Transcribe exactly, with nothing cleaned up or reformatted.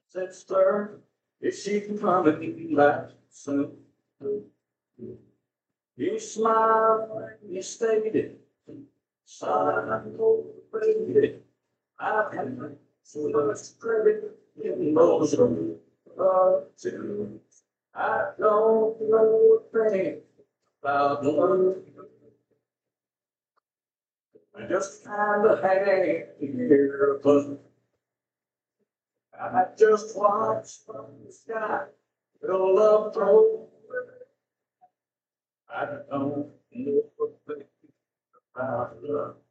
Said stir, if she can come and back soon. You smiled and you stated, son, I'm overrated. I've had so much credit in those love too. I don't know a thing about love. I just kinda hang here, but I just watch from the sky. Your love told I don't know a thing about love.